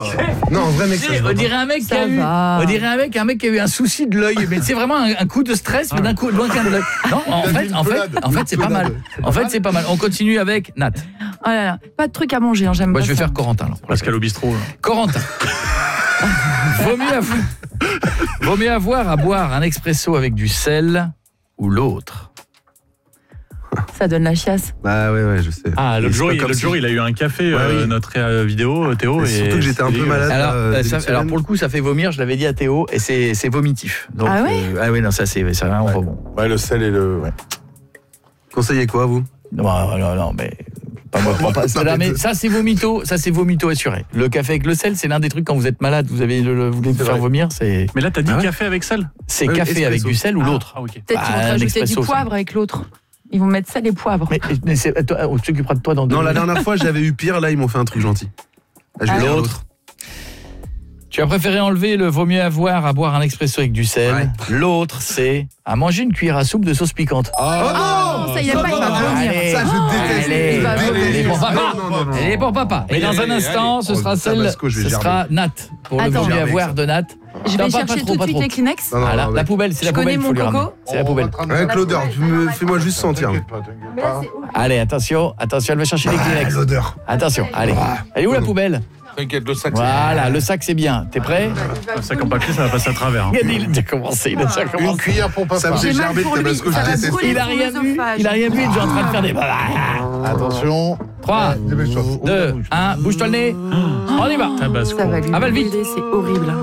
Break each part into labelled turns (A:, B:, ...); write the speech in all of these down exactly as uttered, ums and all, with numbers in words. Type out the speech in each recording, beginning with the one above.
A: Non, en vrai, mec, ça se
B: On
A: voit
B: dirait un mec qui
C: Ça
B: a eu,
C: va.
B: on dirait un mec, un mec qui a eu un souci de l'œil, mais c'est vraiment un, un coup de stress, mais d'un coup, loin qu'un de l'œil. Non, en
A: Il a
B: fait,
A: une
B: en fait,
A: pelade.
B: en fait, c'est pas
A: Une
B: mal.
A: pelade.
B: En fait, c'est pas mal. On continue avec Nat.
C: Oh là là, pas de truc à manger, hein, j'aime
B: Moi,
C: pas
B: je vais
C: ça.
B: faire Corentin. alors.
D: Pascal au bistrot. là.
B: Corentin. Vaut mieux avoir, vaut mieux avoir à boire un expresso avec du sel ou l'autre.
C: Ça donne la chiasse.
A: Bah ouais, ouais, je sais.
D: Ah, l'autre
A: C'est
D: jour,
A: pas
D: il,
A: comme
D: l'autre
A: si-
D: jour, il a eu un café,
A: Ouais,
D: euh,
A: oui.
D: notre euh, vidéo, Théo.
A: Et surtout que j'étais un peu
D: c'était
A: malade.
D: dégueulasse.
B: Alors,
A: euh,
B: euh,
A: début
B: ça-
A: de
B: alors
A: semaine.
B: pour le coup, ça fait vomir. Je l'avais dit à Théo, et c'est c'est vomitif. Donc,
C: Ah ouais
B: euh, ah oui, non, ça c'est c'est vraiment pas bon.
E: Ouais, le sel et le. Ouais.
A: Conseillez quoi, vous?
B: Non, non, non, mais pas moi. pas- pas-
A: Non,
B: là,
A: mais
B: mais ça c'est vomito, ça c'est vomito assuré. Le café avec le sel, c'est l'un des trucs quand vous êtes malade, vous avez le, le- vous voulez vous faire
E: vrai.
B: vomir, c'est
D: Mais là, t'as dit
A: Ah ouais
D: café avec sel
B: c'est
A: Ouais,
B: café
A: espresso.
B: avec du sel ou l'autre.
D: Ah, ok.
C: Peut-être
B: Bah,
C: qu'ils vont te
B: un
C: rajouter
B: expresso,
C: du
B: ça.
C: poivre avec l'autre. Ils vont mettre sel et poivre.
B: Mais, mais c'est, toi, on s'occupera de toi dans deux
A: Non, la
B: minutes.
A: dernière fois, j'avais eu pire. Là, ils m'ont fait un truc gentil. Ah, je vais
C: Ah.
A: dire
B: L'autre. Tu as préféré enlever le vaut mieux avoir à boire un expresso avec du sel.
A: Ouais.
B: L'autre, c'est à manger une cuillère à soupe de sauce piquante.
C: Oh, ça, il aime pas, il va vomir.
B: Allez.
A: Ça, je déteste.
B: Allez,
C: Il va
B: elle
C: vomir.
B: est pour papa.
A: Non, non, non.
B: Elle est pour papa. Et dans un
E: allez,
B: instant,
E: allez.
B: ce sera
A: Oh,
B: celle,
A: Tabasco, je vais
B: ce
A: gerber.
B: sera Nat pour le
C: Attends.
B: vaut mieux
A: Gerber,
B: avoir
A: ça.
B: de Nat.
C: Je
B: Non,
C: vais
B: pas- pas
C: chercher
B: trop,
C: tout de
B: pas
C: suite
B: trop.
C: les Kleenex.
A: Non, non,
B: Voilà,
A: non,
B: la
A: mec.
B: poubelle, c'est
C: Je
B: la poubelle,
C: connais
B: faut
C: mon
B: lui ramener.
C: coco.
B: C'est la poubelle.
A: Avec l'odeur, tu me- fais-moi juste sentir.
B: Allez, attention, attention, elle va chercher les Kleenex.
A: L'odeur.
B: Attention, allez. Elle est où la poubelle?
E: T'inquiète, le sac.
B: Voilà, le sac c'est bien. T'es prêt?
D: Le sac en papier, ça va passer à travers. hein.
B: Regardez, il a déjà commencé, il a déjà
E: Une
B: commencé.
E: cuillère pour papa.
A: Ça me fait
C: J'ai mal
A: gerber
C: pour
A: le
C: lui,
A: Tabasco,
C: ça
A: je
C: va
A: déteste.
C: brûler
B: Il a
C: son
B: rien vu,
C: œsophage.
B: il a rien vu, il est déjà en train de faire des...
E: Attention.
B: trois, deux, un, bouge-toi le nez. On y va.
D: Tabasco.
C: Ça va lui
B: Avale vite.
C: brûler, c'est horrible.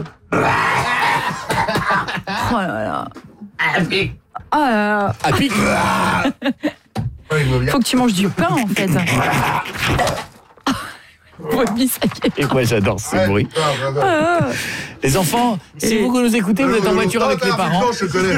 C: Oh là là. Oh là là.
B: À pique.
C: Faut que tu manges du pain en fait. Vomi, ça y est.
B: Et moi j'adore ce bruit.
C: Ah.
B: Les enfants, si
C: Et-
B: vous nous écoutez, vous êtes en voiture avec les parents.
A: Je connais.